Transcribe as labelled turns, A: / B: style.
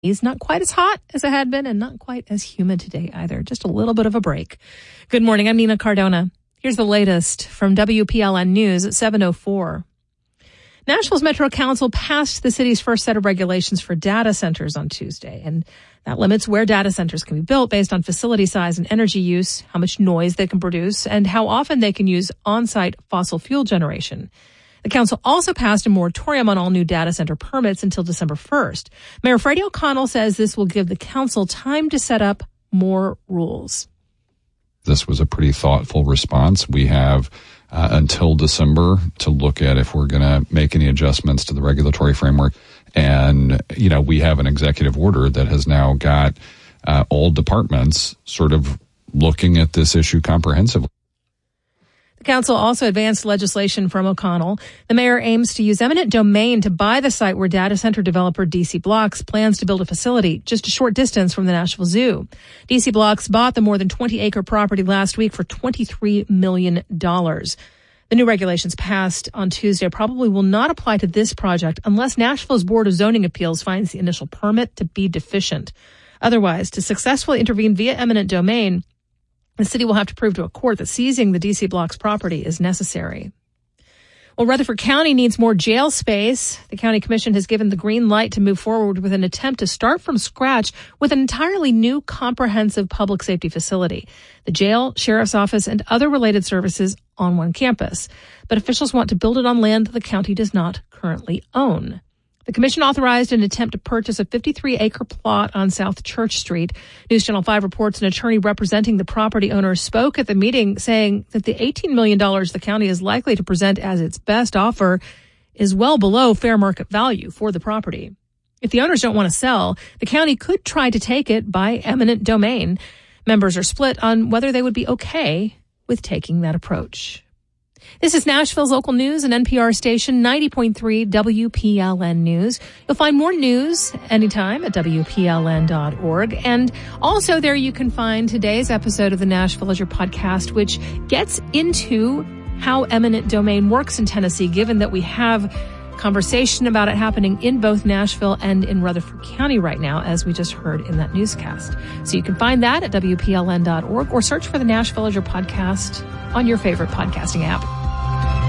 A: It's not quite as hot as it had been and not quite as humid today either. Just a little bit of a break. Good morning. I'm Nina Cardona. Here's the latest from WPLN News at 7:04. Nashville's Metro Council passed the city's first set of regulations for data centers on Tuesday, and that limits where data centers can be built based on facility size and energy use, how much noise they can produce, and how often they can use on-site fossil fuel generation. The council also passed a moratorium on all new data center permits until December 1st. Mayor Freddie O'Connell says this will give the council time to set up more rules.
B: This was a pretty thoughtful response. We have until December to look at if we're going to make any adjustments to the regulatory framework. And, we have an executive order that has now got all departments sort of looking at this issue comprehensively.
A: The council also advanced legislation from O'Connell. The mayor aims to use eminent domain to buy the site where data center developer DC Blocks plans to build a facility just a short distance from the Nashville Zoo. DC Blocks bought the more than 20-acre property last week for $23 million. The new regulations passed on Tuesday probably will not apply to this project unless Nashville's Board of Zoning Appeals finds the initial permit to be deficient. Otherwise, to successfully intervene via eminent domain, the city will have to prove to a court that seizing the DC Blocks property is necessary. Well, Rutherford County needs more jail space. The county commission has given the green light to move forward with an attempt to start from scratch with an entirely new comprehensive public safety facility. The jail, sheriff's office, and other related services on one campus. But officials want to build it on land that the county does not currently own. The commission authorized an attempt to purchase a 53-acre plot on South Church Street. News Channel 5 reports an attorney representing the property owner spoke at the meeting saying that the $18 million the county is likely to present as its best offer is well below fair market value for the property. If the owners don't want to sell, the county could try to take it by eminent domain. Members are split on whether they would be okay with taking that approach. This is Nashville's local news and NPR station 90.3 WPLN News. You'll find more news anytime at WPLN.org. And also there you can find today's episode of the Nashville As Your Podcast, which gets into how eminent domain works in Tennessee, given that we have conversation about it happening in both Nashville and in Rutherford County right now, as we just heard in that newscast. So you can find that at WPLN.org or search for the Nashville As Your Podcast on your favorite podcasting app.